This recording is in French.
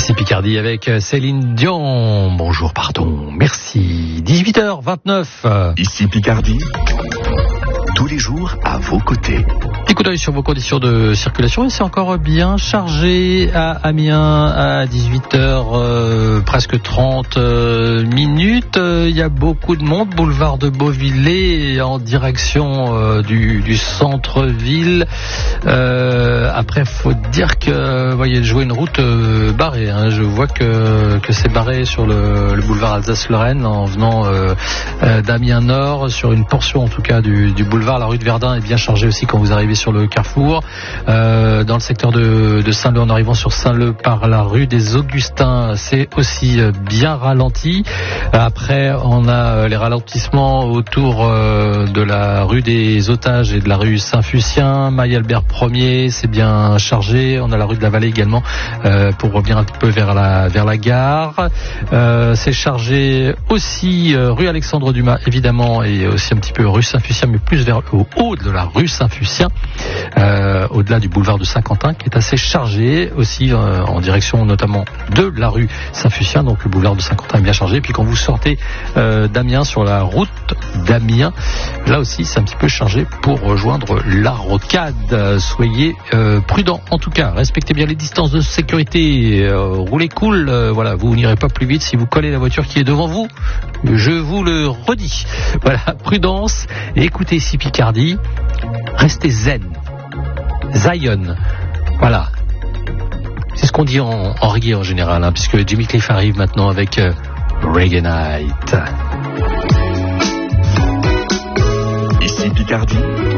Ici Picardie avec Céline Dion. Bonjour, pardon, merci. 18h29. Ici Picardie, tous les jours à vos côtés. Petit coup d'œil sur vos conditions de circulation et c'est encore bien chargé à Amiens à 18h, presque 30 minutes. Il y a beaucoup de monde, boulevard de Beauvillé en direction du centre-ville. Après, faut dire que, voyez, je vois une route barrée. Je vois que c'est barré sur le boulevard Alsace-Lorraine en venant d'Amiens Nord, sur une portion en tout cas du boulevard. La rue de Verdun est bien chargée aussi quand vous arrivez sur le Carrefour. Dans le secteur de Saint-Leu, en arrivant sur Saint-Leu par la rue des Augustins, c'est aussi bien ralenti. Après, on a les ralentissements autour de la rue des Otages et de la rue Saint-Fucien. Maille-Albert 1er, c'est bien chargé. On a la rue de la Vallée également pour revenir un peu vers la gare. C'est chargé aussi rue Alexandre Dumas, évidemment, et aussi un petit peu rue Saint-Fucien, mais plus vers le haut de la rue Saint-Fucien. Au-delà du boulevard de Saint-Quentin qui est assez chargé aussi en direction notamment de la rue Saint-Fucien, donc le boulevard de Saint-Quentin est bien chargé. Puis quand vous sortez d'Amiens sur la route d'Amiens, là aussi c'est un petit peu chargé pour rejoindre la rocade. Soyez prudents en tout cas, respectez bien les distances de sécurité, roulez cool, voilà, vous n'irez pas plus vite si vous collez la voiture qui est devant vous, je vous le redis. Voilà, prudence et écoutez ici Picardie, restez zen. Zion, voilà. C'est ce qu'on dit en reggae en général, puisque Jimmy Cliff arrive maintenant avec Reggae Night. Ici Picardie.